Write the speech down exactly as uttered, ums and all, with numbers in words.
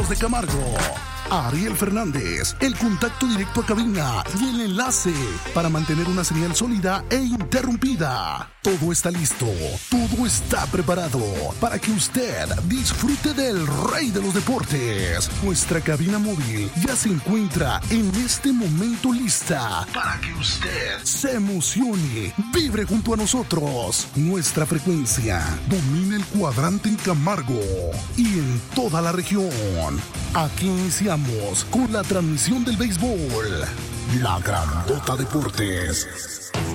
de Camargo. Ariel Fernández, el contacto directo a cabina y el enlace para mantener una señal sólida e interrumpida. Todo está listo, todo está preparado para que usted disfrute del rey de los deportes. Nuestra cabina móvil ya se encuentra en este momento lista para que usted se emocione, vibre junto a nosotros. Nuestra frecuencia domina el cuadrante en Camargo y en toda la región. Aquí iniciamos con la transmisión del béisbol. La Grandota Deportes.